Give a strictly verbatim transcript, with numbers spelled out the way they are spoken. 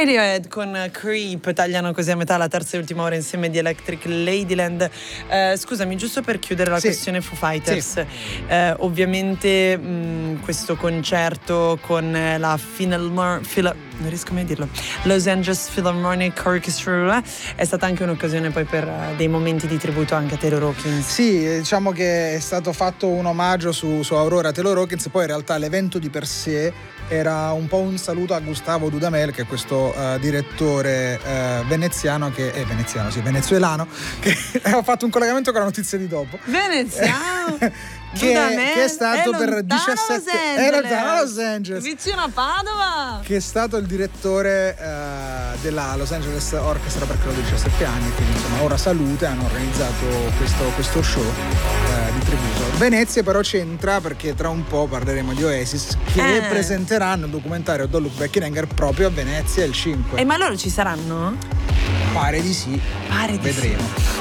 Radiohead con Creep tagliano così a metà la terza e ultima ora insieme di Electric Ladyland. Eh, scusami, giusto per chiudere la sì. questione Foo Fighters, sì. eh, ovviamente mh, questo concerto con la Philharmonic, Phila, non riesco mai a dirlo, Los Angeles Philharmonic Orchestra è stata anche un'occasione poi per uh, dei momenti di tributo anche a Taylor Hawkins. Sì, diciamo che è stato fatto un omaggio su, su Aurora Taylor Hawkins, poi in realtà l'evento di per sé era un po' un saluto a Gustavo Dudamel, che è questo uh, direttore uh, veneziano che è veneziano, sì, venezuelano, che ho fatto un collegamento con la notizia di dopo. Veneziano che, che è stato è per diciassette è lontano Los Angeles, vicino a Padova, che è stato il direttore uh, della Los Angeles Orchestra per credo diciassette anni, quindi insomma ora salute, hanno organizzato questo, questo show uh, di tributo. Venezia però c'entra perché tra un po' parleremo di Oasis, che eh. presenteranno il documentario Don't Look Back in Anger proprio a Venezia il cinque. E ma loro ci saranno? Pare di sì, Pare di vedremo sì.